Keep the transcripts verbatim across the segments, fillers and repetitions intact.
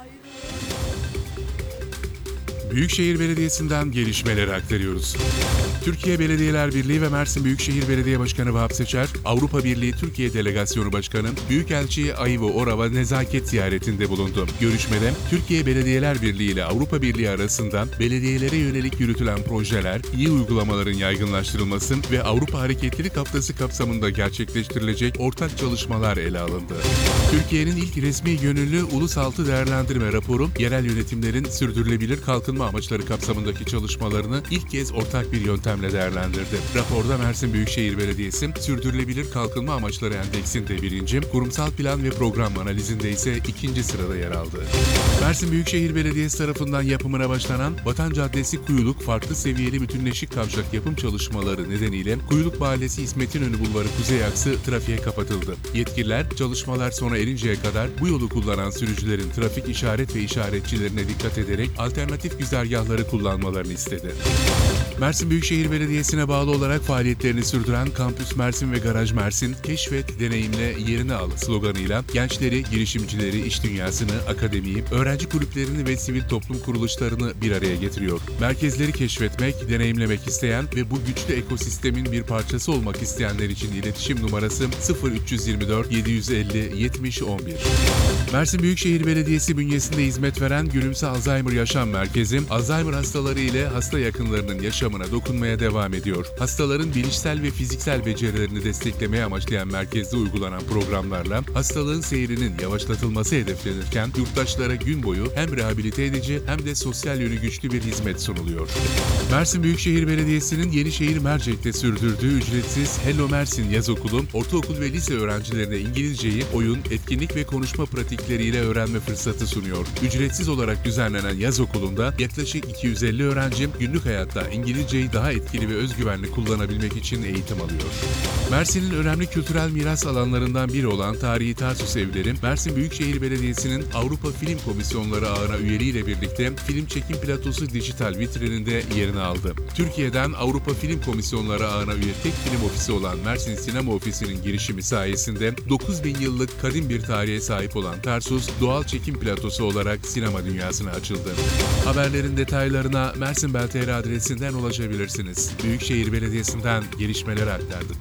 Büyükşehir Belediyesi'nden gelişmeleri aktarıyoruz. Türkiye Belediyeler Birliği ve Mersin Büyükşehir Belediye Başkanı Vahap Seçer, Avrupa Birliği Türkiye Delegasyonu Başkanı Büyükelçi Aivo Orava nezaket ziyaretinde bulundu. Görüşmede Türkiye Belediyeler Birliği ile Avrupa Birliği arasında belediyelere yönelik yürütülen projeler, iyi uygulamaların yaygınlaştırılması ve Avrupa Hareketlilik Haftası kapsamında gerçekleştirilecek ortak çalışmalar ele alındı. Türkiye'nin ilk resmi gönüllü Ulusaltı Değerlendirme Raporu, yerel yönetimlerin sürdürülebilir kalkınma amaçları kapsamındaki çalışmalarını ilk kez ortak bir yöntemle değerlendirdi. Raporda Mersin Büyükşehir Belediyesi, Sürdürülebilir Kalkınma Amaçları Endeksinde birinci, kurumsal plan ve program analizinde ise ikinci sırada yer aldı. Mersin Büyükşehir Belediyesi tarafından yapımına başlanan Vatan Caddesi Kuyuluk farklı seviyeli bütünleşik kavşak yapım çalışmaları nedeniyle Kuyuluk Mahallesi İsmet İnönü Bulvarı kuzey aksı trafiğe kapatıldı. Yetkililer çalışmalar sona erinceye kadar bu yolu kullanan sürücülerin trafik işaret ve işaretçilerine dikkat ederek alternatif güzergahları kullanmalarını istedi. Mersin Büyükşehir Belediyesi'ne bağlı olarak faaliyetlerini sürdüren Kampüs Mersin ve Garaj Mersin, keşfet, deneyimle, yerini al sloganıyla gençleri, girişimcileri, iş dünyasını, akademiyi, öğrenci kulüplerini ve sivil toplum kuruluşlarını bir araya getiriyor. Merkezleri keşfetmek, deneyimlemek isteyen ve bu güçlü ekosistemin bir parçası olmak isteyenler için iletişim numarası sıfır üç yüz yirmi dört yedi yüz elli yetmiş on bir. Mersin Büyükşehir Belediyesi bünyesinde hizmet veren Gülümse Alzheimer Yaşam Merkezi, Alzheimer hastaları ile hasta yakınlarının yaşamına dokunmaya devam ediyor. Hastaların bilişsel ve fiziksel becerilerini desteklemeye amaçlayan merkezde uygulanan programlarla hastalığın seyrinin yavaşlatılması hedeflenirken yurttaşlara gün boyu hem rehabilite edici hem de sosyal yönü güçlü bir hizmet sunuluyor. Mersin Büyükşehir Belediyesi'nin Yenişehir Mercek'te sürdürdüğü ücretsiz Hello Mersin yaz okulu, ortaokul ve lise öğrencilerine İngilizceyi oyun, etkinlik ve konuşma pratikleriyle öğrenme fırsatı sunuyor. Ücretsiz olarak düzenlenen yaz okulunda yaklaşık iki yüz elli öğrenci günlük hayatta İngilizceyi daha etkili ve özgüvenli kullanabilmek için eğitim alıyor. Mersin'in önemli kültürel miras alanlarından biri olan Tarihi Tarsus Evleri, Mersin Büyükşehir Belediyesi'nin Avrupa Film Komisyonları ağına üyeliğiyle birlikte film çekim platosu dijital vitrininde yerini aldı. Türkiye'den Avrupa Film Komisyonları ağına üye tek film ofisi olan Mersin Sinema Ofisi'nin girişimi sayesinde dokuz bin yıllık kadim bir tarihe sahip olan Tarsus, doğal çekim platosu olarak sinema dünyasına açıldı. Haberlerin detaylarına Mersin Bel T R adresinden ulaşabilirsiniz. Büyükşehir Belediyesi'nden gelişmeleri aktardık.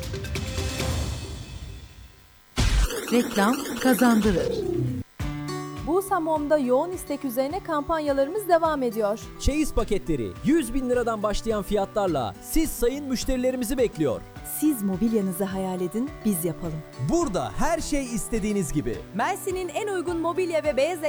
Reklam kazandırır. Busamom'da yoğun istek üzerine kampanyalarımız devam ediyor. Çeyiz paketleri yüz bin liradan başlayan fiyatlarla siz sayın müşterilerimizi bekliyor. Siz mobilyanızı hayal edin, biz yapalım. Burada her şey istediğiniz gibi. Mersin'in en uygun mobilya ve beyaz